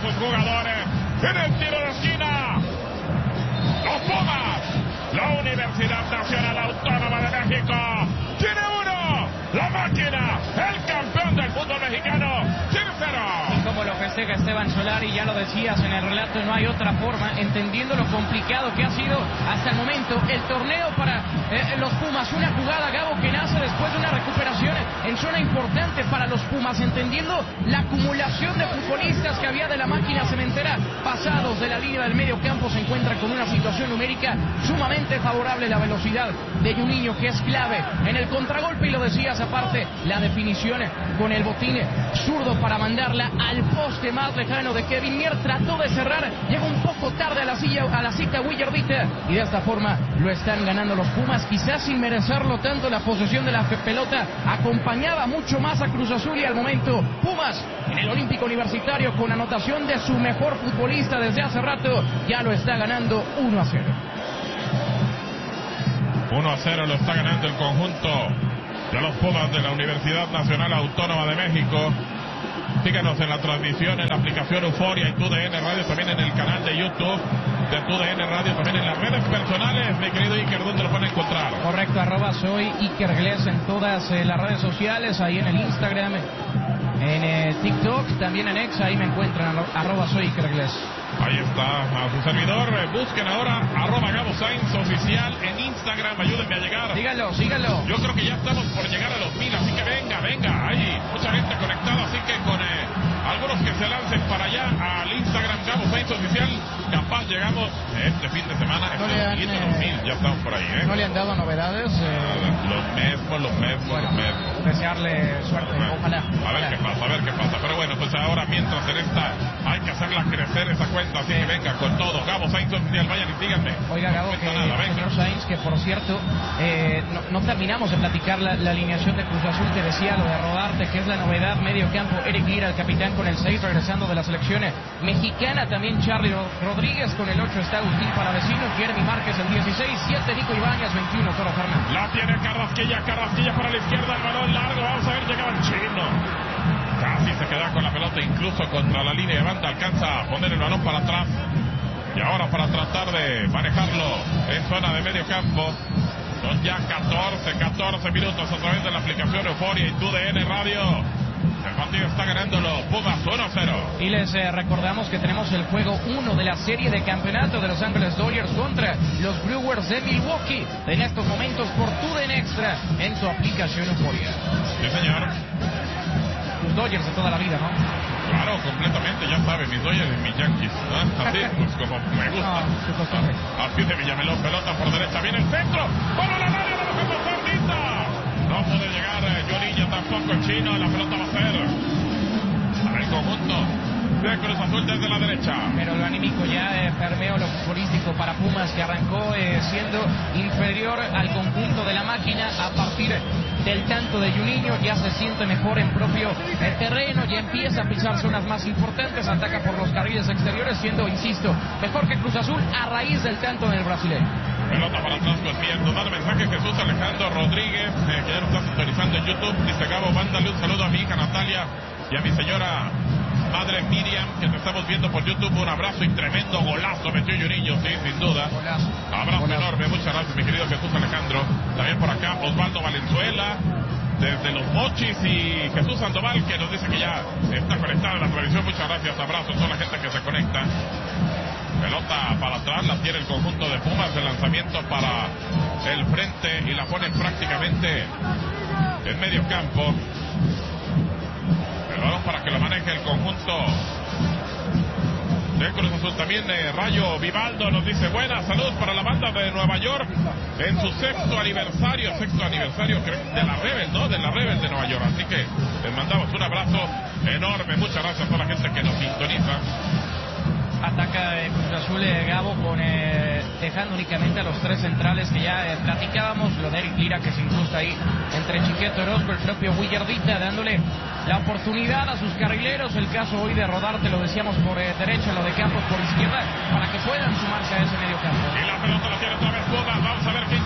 sus jugadores. En el tiro de esquina, los Pumas, la Universidad Nacional Autónoma de México. Tiene uno, la máquina, el campeón del fútbol mexicano, tiene 0. Y como lo festeja Esteban Solari, ya lo decías en el relato, no hay otra forma, entendiendo lo complicado que ha sido hasta el momento el torneo para los Pumas. Una jugada, Gabo, que nace después de una recuperación en zona importante para los Pumas, entendiendo la acumulación de futbolistas que había de la máquina cementera pasados de la línea del medio campo. Se encuentra con una situación numérica sumamente favorable, la velocidad de Juninho, que es clave en el contragolpe, y lo decías aparte, la definición con el botín zurdo para mandarla al poste más lejano de Kevin Mier. Trató de cerrar, llegó un poco tarde a la cita Willardita, y de esta forma lo están ganando los Pumas, quizás sin merecerlo tanto. La posesión de la pelota acompañaba mucho más a Cruz Azul, y al momento Pumas en el Olímpico Universitario, con anotación de su mejor futbolista desde hace rato, ya lo está ganando 1-0. 1-0 lo está ganando el conjunto de los Pumas de la Universidad Nacional Autónoma de México. Síganos en la transmisión, en la aplicación Euforia y TUDN Radio, también en el canal de YouTube de TUDN Radio, también en las redes personales. Mi querido Iker, ¿dónde lo pueden encontrar? Correcto, @soy Iker Gles en todas las redes sociales, ahí en el Instagram, en TikTok, también en X, ahí me encuentran, @soy Iker Gles. Ahí está, a su servidor. Busquen ahora @Gabo Sainz Oficial en Instagram. Ayúdenme a llegar. Síganlo. Yo creo que ya estamos por llegar a los 1000, así que venga. Hay mucha gente conectada, así que con algunos que se lancen para allá al Instagram Gabo Sainz Oficial, capaz llegamos este fin de semana. No le han, los 1000, ya estamos por ahí, ¿No le han dado novedades? Los mismos. Desearle suerte, ojalá. A ver qué pasa. Pero bueno, pues ahora, mientras en esta hay que hacerla crecer esa cuenta, así que venga con todo. Gabo Sainz Oficial, vayan y síganme. Oiga, Gabo, señor Sainz, que por cierto, no terminamos de platicar la alineación de Cruz Azul. Te decía lo de Rodarte, que es la novedad. Medio campo, Eric Lira, el capitán, con el 6, regresando de la selección mexicana. También Charlie Rodríguez, con el 8 está Agustín Palavecino, Jeremy Márquez el 16, 7 Nico Ibáñez, 21 Toro Fernández. La tiene Carrasquilla para la izquierda, el balón largo, vamos a ver, llegaba el chino. Casi se queda con la pelota, incluso contra la línea de banda, alcanza a poner el balón para atrás. Y ahora para tratar de manejarlo en zona de medio campo. Son ya 14 minutos a través de la aplicación Euforia y TUDN Radio. El partido está ganando los Pumas 1-0. Y les recordamos que tenemos el juego 1 de la serie de campeonato de Los Ángeles Dodgers contra los Brewers de Milwaukee. En estos momentos por TUDN Extra en tu aplicación Euforia. Sí, señor. Los Dodgers de toda la vida, ¿no? Claro, completamente, ya sabe, mis Dodgers y mis Yankees, ¿no? Así, pues como me gusta. Así de Villamelón, pelota por derecha, viene el centro, ¡para la área, la bajamos Sardita! No puede llegar Juninho, tampoco el chino, la pelota va a ser para el conjunto de Cruz Azul desde la derecha. Pero lo anímico ya permeó lo futbolístico para Pumas, que arrancó siendo inferior al conjunto de la máquina. A partir del tanto de Juninho ya se siente mejor en propio terreno, ya empieza a pisar zonas más importantes, ataca por los carriles exteriores, siendo, insisto, mejor que Cruz Azul a raíz del tanto del brasileño. Pelota para atrás con Mier, nos da el mensaje Jesús Alejandro Rodríguez, que ya nos está sintonizando en YouTube. Dice: Gabo, mándale un saludo a mi hija Natalia y a mi señora madre Miriam, que te estamos viendo por YouTube. Un abrazo y tremendo golazo metió Juninho, sí, sin duda. Abrazo enorme, muchas gracias, mi querido Jesús Alejandro. También por acá Osvaldo Valenzuela desde Los Mochis, y Jesús Sandoval, que nos dice que ya está conectado en la transmisión. Muchas gracias, abrazo a toda la gente que se conecta. Pelota para atrás, la tiene el conjunto de Pumas, de lanzamiento para el frente, y la pone prácticamente en medio campo. El balón para que lo maneje el conjunto de Cruz Azul. También Rayo Vivaldo nos dice: buena salud para la banda de Nueva York en su sexto aniversario creo, de la Rebel, ¿no? De la Rebel de Nueva York. Así que les mandamos un abrazo enorme. Muchas gracias a toda la gente que nos sintoniza. Ataca Cruz Azul, Gabo, dejando únicamente a los 3 centrales que ya platicábamos. Lo de Eric Lira, que se incrusta ahí entre Chiquete Orozco, el propio Willardita, dándole la oportunidad a sus carrileros. El caso hoy de Rodarte, lo decíamos, por derecha, lo de Campos por izquierda, para que puedan sumarse a ese medio campo. Y la pelota la tiene otra vez Pumas. Vamos a ver qué